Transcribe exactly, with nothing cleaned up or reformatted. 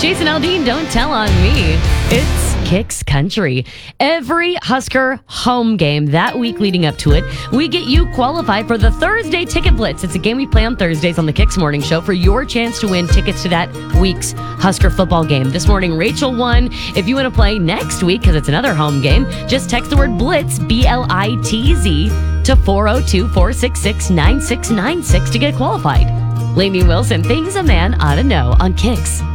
Jason Aldean, don't tell on me. It's Kicks Country. Every Husker home game that week leading up to it, we get you qualified for the Thursday Ticket Blitz. It's a game we play on Thursdays on the Kicks Morning Show for your chance to win tickets to that week's Husker football game. This morning, Rachel won. If you want to play next week, because it's another home game, just text the word BLITZ, B L I T Z, to four oh two, four six six, nine six nine six to get qualified. Lainey Wilson, things a man ought to know on Kicks.